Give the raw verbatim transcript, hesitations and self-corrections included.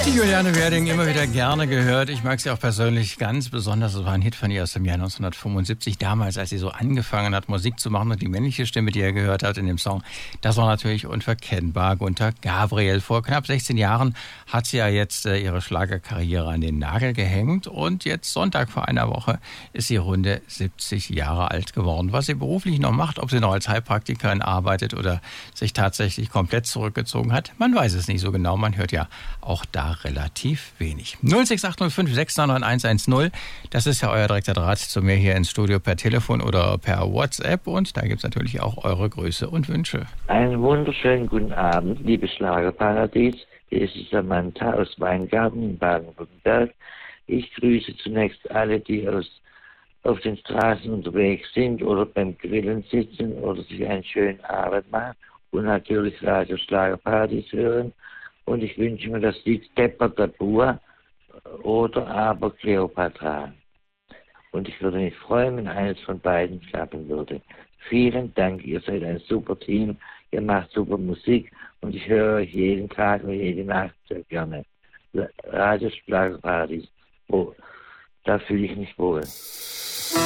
Die Juliane Werding immer wieder gerne gehört. Ich mag sie auch persönlich ganz besonders. Es war ein Hit von ihr aus dem Jahr neunzehnhundertfünfundsiebzig. Damals, als sie so angefangen hat, Musik zu machen, und die männliche Stimme, die er gehört hat in dem Song, das war natürlich unverkennbar. Gunter Gabriel. Vor knapp sechzehn Jahren hat sie ja jetzt äh, ihre Schlagerkarriere an den Nagel gehängt. Und jetzt Sonntag vor einer Woche ist sie runde siebzig Jahre alt geworden. Was sie beruflich noch macht, ob sie noch als Heilpraktikerin arbeitet oder sich tatsächlich komplett zurückgezogen hat, man weiß es nicht so genau. Man hört ja auch da relativ wenig. null sechs acht null fünf sechs neun neun eins eins null, das ist ja euer direkter Draht zu mir hier ins Studio per Telefon oder per WhatsApp, und da gibt es natürlich auch eure Grüße und Wünsche. Einen wunderschönen guten Abend, liebe Schlagerparadies. Hier ist Samantha aus Weingarten in Baden-Württemberg. Ich grüße zunächst alle, die aus, auf den Straßen unterwegs sind oder beim Grillen sitzen oder sich einen schönen Abend machen und natürlich Radio Schlagerparadies hören. Und ich wünsche mir das Lied Depper der Bur oder aber Cleopatra. Und ich würde mich freuen, wenn eines von beiden klappen würde. Vielen Dank, ihr seid ein super Team, ihr macht super Musik und ich höre euch jeden Tag und jede Nacht sehr gerne. Radio Schlagerparadies, oh, da fühle ich mich wohl.